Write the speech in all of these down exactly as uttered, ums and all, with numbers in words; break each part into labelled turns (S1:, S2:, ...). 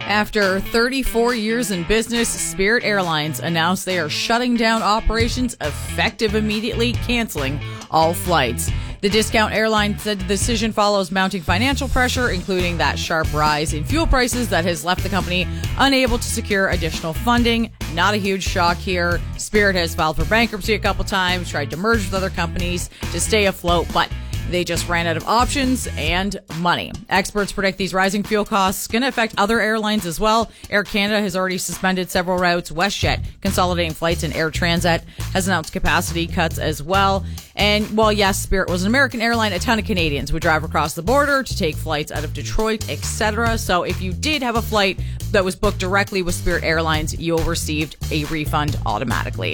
S1: After thirty-four years in business, Spirit Airlines announced they are shutting down operations effective immediately, canceling all flights. The discount airline said the decision follows mounting financial pressure, including that sharp rise in fuel prices that has left the company unable to secure additional funding. Not a huge shock here. Spirit has filed for bankruptcy a couple times, tried to merge with other companies to stay afloat, but they just ran out of options and money. Experts predict these rising fuel costs going to affect other airlines as well. Air Canada has already suspended several routes. WestJet consolidating flights, and Air Transat has announced capacity cuts as well. And while yes, Spirit was an American airline, a ton of Canadians would drive across the border to take flights out of Detroit, et cetera. So if you did have a flight that was booked directly with Spirit Airlines, you'll receive a refund automatically.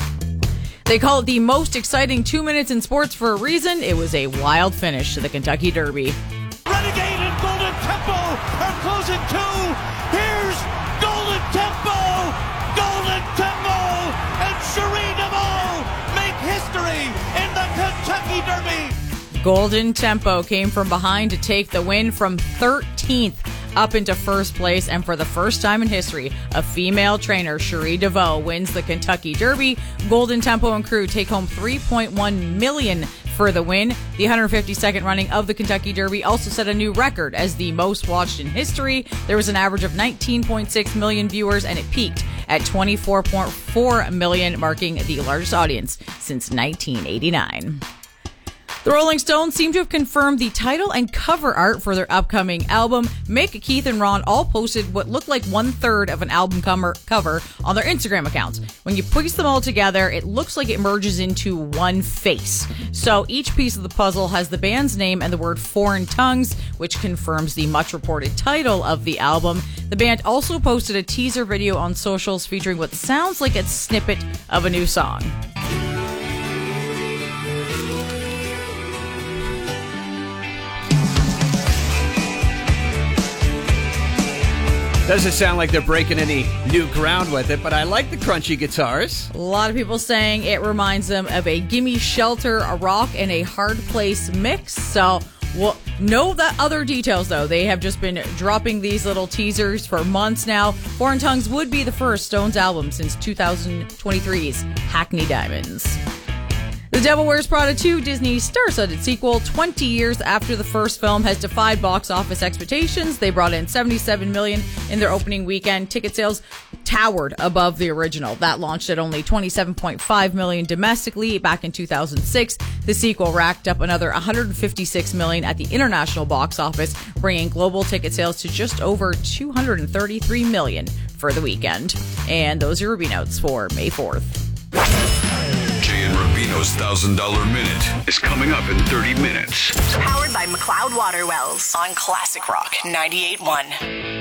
S1: They call it the most exciting two minutes in sports for a reason. It was a wild finish to the Kentucky Derby.
S2: Renegade and Golden Tempo are closing two. Here's Golden Tempo. Golden Tempo and Cherie DeVaux make history in the Kentucky Derby.
S1: Golden Tempo came from behind to take the win from thirteenth up into first place, and for the first time in history, a female trainer, Cherie DeVaux, wins the Kentucky Derby. Golden Tempo and crew take home three point one million dollars for the win. The one hundred fifty-second running of the Kentucky Derby also set a new record as the most watched in history. There was an average of nineteen point six million viewers, and it peaked at twenty-four point four million, marking the largest audience since nineteen eighty-nine. The Rolling Stones seem to have confirmed the title and cover art for their upcoming album. Mick, Keith, and Ron all posted what looked like one-third of an album cover on their Instagram accounts. When you piece them all together, it looks like it merges into one face. So each piece of the puzzle has the band's name and the word Foreign Tongues, which confirms the much-reported title of the album. The band also posted a teaser video on socials featuring what sounds like a snippet of a new song.
S3: Doesn't sound like they're breaking any new ground with it, but I like the crunchy guitars.
S1: A lot of people saying it reminds them of a Gimme Shelter, a rock, and a Hard Place mix. So, well, no that other details, though. They have just been dropping these little teasers for months now. Foreign Tongues would be the first Stones album since two thousand twenty-three's Hackney Diamonds. The Devil Wears Prada two, Disney's star-studded sequel, twenty years after the first film, has defied box office expectations. They brought in seventy-seven million dollars in their opening weekend. Ticket sales towered above the original. That launched at only twenty-seven point five million dollars domestically back in two thousand six. The sequel racked up another one hundred fifty-six million dollars at the international box office, bringing global ticket sales to just over two hundred thirty-three million dollars for the weekend. And those are your Ruby Notes for May fourth.
S4: Jay and Rubino's one thousand dollars Minute is coming up in thirty minutes.
S5: Powered by McLeod Water Wells on Classic Rock ninety-eight point one.